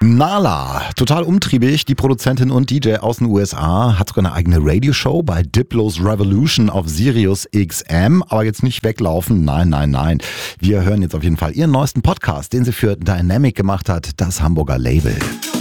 Nala, total umtriebig, die Produzentin und DJ aus den USA, hat sogar eine eigene Radioshow bei Diplo's Revolution auf Sirius XM, aber jetzt nicht weglaufen, nein. Wir hören jetzt auf jeden Fall ihren neuesten Podcast, den sie für Dynamic gemacht hat, das Hamburger Label.